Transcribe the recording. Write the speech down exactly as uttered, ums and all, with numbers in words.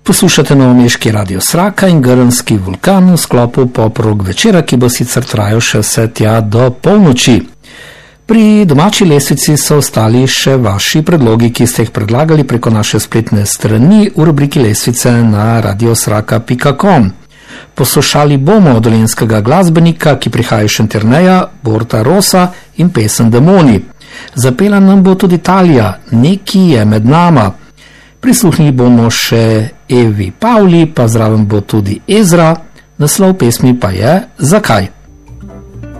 Poslušate novomeški Radio Sraka in Grnski vulkan v sklopu pop-rock večera, ki bo sicer trajal še vse tja do polnoči. Pri domači lestvici so ostali še vaši predlogi, ki ste jih predlagali preko naše spletne strani v rubriki lestvice na radiosraka pika com. Poslušali bomo dolenjskega glasbenika, ki prihaja iz Šentjerneja, Borta Rosa in pesem Demoni. Zapela nam bo tudi Talija, Neki je med nama. Prisluhnili bomo še Evi Pavli, pa zraven bo tudi Ezra, naslov pesmi pa je Zakaj?